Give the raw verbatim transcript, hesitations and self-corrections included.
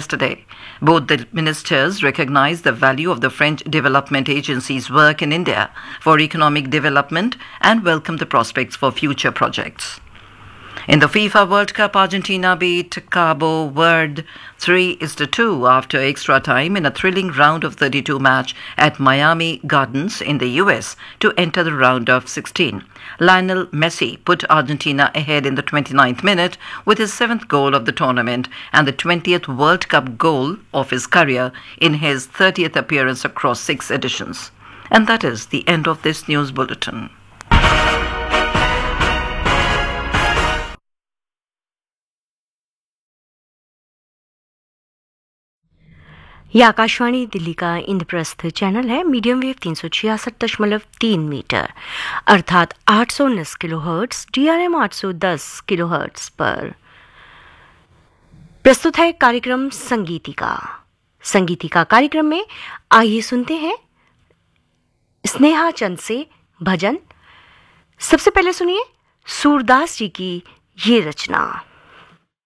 yesterday. Both the ministers recognized the value of the French Development Agency's work in India for economic development and welcomed the prospects for future projects. In the FIFA World Cup, Argentina beat Cabo Verde three to two after extra time in a thrilling round of thirty-two match at Miami Gardens in the U S to enter the round of sixteen. Lionel Messi put Argentina ahead in the twenty-ninth minute with his seventh goal of the tournament and the twentieth World Cup goal of his career in his thirtieth appearance across six editions. And that is the end of this news bulletin. यह आकाशवाणी दिल्ली का Indraprastha channel है। Medium wave तीन सौ छियासठ दशमलव तीन metre अर्थात आठ सौ उन्नीस किलो हर्ट्स, डीआरएम आठ सौ दस किलो हर्ट्स पर प्रस्तुत है कार्यक्रम संगीतिका। संगीतिका कार्यक्रम में आइए सुनते हैं स्नेहा चंद से भजन। सबसे पहले सुनिए सूरदास जी की ये रचना।